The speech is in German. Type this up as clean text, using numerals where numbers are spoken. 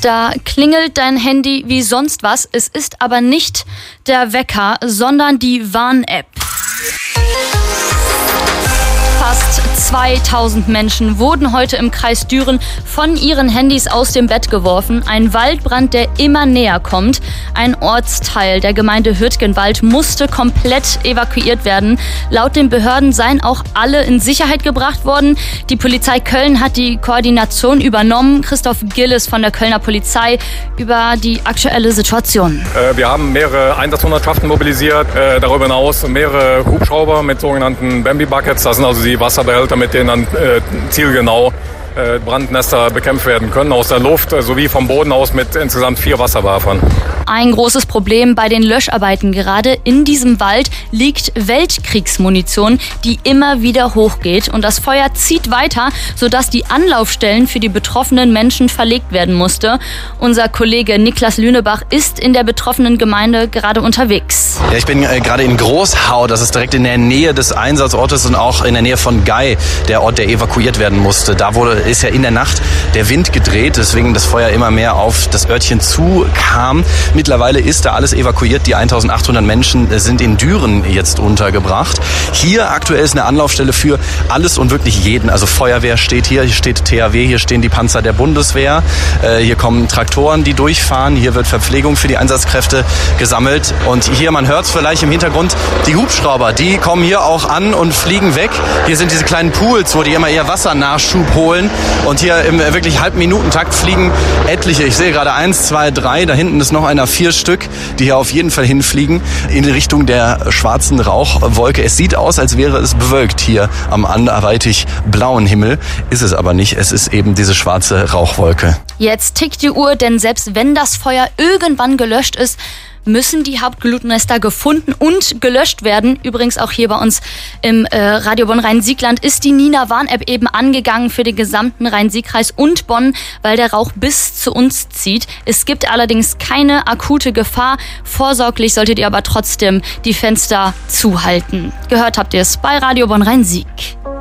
Da klingelt dein Handy wie sonst was. Es ist aber nicht der Wecker, sondern die Warn-App. Fast 2000 Menschen wurden heute im Kreis Düren von ihren Handys aus dem Bett geworfen. Ein Waldbrand, der immer näher kommt. Ein Ortsteil der Gemeinde Hürtgenwald musste komplett evakuiert werden. Laut den Behörden seien auch alle in Sicherheit gebracht worden. Die Polizei Köln hat die Koordination übernommen. Christoph Gilles von der Kölner Polizei über die aktuelle Situation. Wir haben mehrere Einsatzhundertschaften mobilisiert. Darüber hinaus mehrere Hubschrauber mit sogenannten Bambi Buckets. Das sind also die Wasserbehälter, mit denen dann zielgenau Brandnester bekämpft werden können, aus der Luft sowie vom Boden aus mit insgesamt 4 Wasserwerfern. Ein großes Problem bei den Löscharbeiten gerade in diesem Wald liegt Weltkriegsmunition, die immer wieder hochgeht. Und das Feuer zieht weiter, sodass die Anlaufstellen für die betroffenen Menschen verlegt werden musste. Unser Kollege Niklas Lünebach ist in der betroffenen Gemeinde gerade unterwegs. Ja, ich bin gerade in Großhau, das ist direkt in der Nähe des Einsatzortes und auch in der Nähe von Gei, der Ort, der evakuiert werden musste. Da ist ja in der Nacht der Wind gedreht, deswegen das Feuer immer mehr auf das Örtchen zukam. Mittlerweile ist da alles evakuiert. Die 1800 Menschen sind in Düren jetzt untergebracht. Hier aktuell ist eine Anlaufstelle für alles und wirklich jeden. Also Feuerwehr steht hier steht THW, hier stehen die Panzer der Bundeswehr. Hier kommen Traktoren, die durchfahren. Hier wird Verpflegung für die Einsatzkräfte gesammelt. Und hier, man hört es vielleicht im Hintergrund, die Hubschrauber, die kommen hier auch an und fliegen weg. Hier sind diese kleinen Pools, wo die immer eher Wassernachschub holen. Und hier im wirklich Halbminutentakt fliegen etliche. Ich sehe gerade 1, 2, 3. Da hinten ist noch einer, 4 Stück, die hier auf jeden Fall hinfliegen in Richtung der schwarzen Rauchwolke. Es sieht aus, als wäre es bewölkt hier am anderweitig blauen Himmel. Ist es aber nicht. Es ist eben diese schwarze Rauchwolke. Jetzt tickt die Uhr, denn selbst wenn das Feuer irgendwann gelöscht ist, müssen die Hauptglutnester gefunden und gelöscht werden. Übrigens auch hier bei uns im Radio Bonn Rhein-Sieg-Land ist die Nina-Warn-App eben angegangen für den gesamten Rhein-Sieg-Kreis und Bonn, weil der Rauch bis zu uns zieht. Es gibt allerdings keine akute Gefahr. Vorsorglich solltet ihr aber trotzdem die Fenster zuhalten. Gehört habt ihr es bei Radio Bonn Rhein-Sieg.